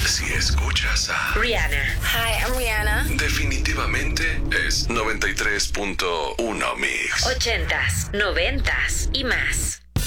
Si escuchas a Rihanna. Hi, I'm Rihanna. definitivamente es 93.1 Mix. 80s, 90s y más.